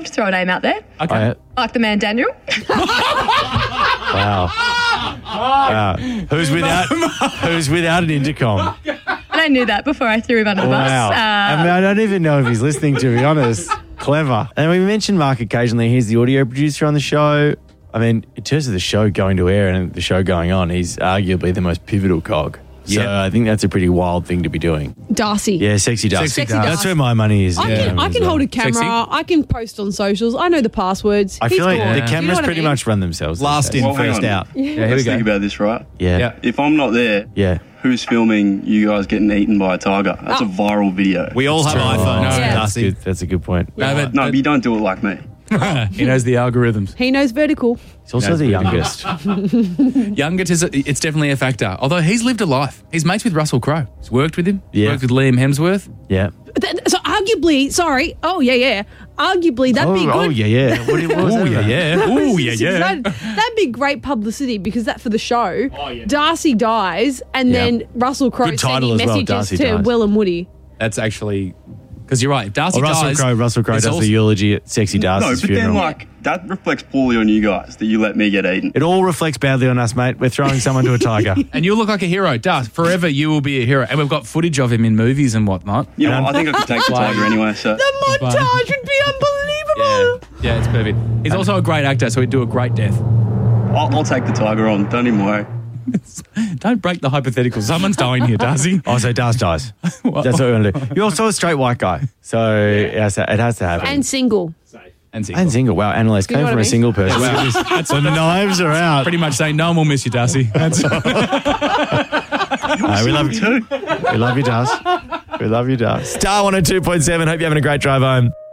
Just throw a name out there. Okay. Like the man Daniel. Wow. Who's without an intercom? And I knew that before I threw him under the bus. Wow. I mean, I don't even know if he's listening, to be honest. Clever. And we mentioned Mark occasionally. He's the audio producer on the show. I mean, in terms of the show going to air and the show going on, he's arguably the most pivotal cog. So I think that's a pretty wild thing to be doing. Darcy. Yeah, Sexy Darcy. Sexy Darcy. That's where my money is. I can hold a camera. Sexy. I can post on socials. I know the passwords. I feel like cool. the You know cameras what I pretty mean? much run themselves. Last in, Well, hang first on. out. Yeah, here we Let's go. think about this, right? Yeah. If I'm not there, who's filming you guys getting eaten by a tiger? That's a viral video. We all have iPhones, Yeah. Darcy. That's a good point. No, but you don't do it like me. He knows the algorithms. He knows vertical. He's also the youngest. Youngest it's definitely a factor. Although he's lived a life. He's mates with Russell Crowe. He's worked with him. Yeah. Worked with Liam Hemsworth. Yeah. So arguably, arguably that'd be good. Oh, yeah. What was that about? That'd be great publicity because that for the show, Darcy dies and then Russell Crowe Good title sending as well, messages Darcy to dies. Will and Woody. That's actually... Because you're right. If Darcy dies... Russell Crowe it's does also- the eulogy at Sexy Darcy's No, but funeral. then, that reflects poorly on you guys that you let me get eaten. It all reflects badly on us, mate. We're throwing someone to a tiger. And you'll look like a hero. Darcy, forever you will be a hero. And we've got footage of him in movies and whatnot. You know, I think I could take the tiger anyway, so... The montage would be unbelievable. Yeah, it's perfect. He's also a great actor, so he'd do a great death. I'll take the tiger on. Don't even worry. Don't break the hypothetical. Someone's dying here, Darcy. Oh, so Darcy dies. That's what we're going to do. You're also a straight white guy, so it has to happen. And single. And single. And single. Wow, Annalise You know came what from I a mean? single person. Wow. Look at this. The knives are out. Pretty much saying no one will miss you, Darcy. That's We love you too. We love you, Darcy. We love you, Darcy. Star 102.7. Hope you're having a great drive home.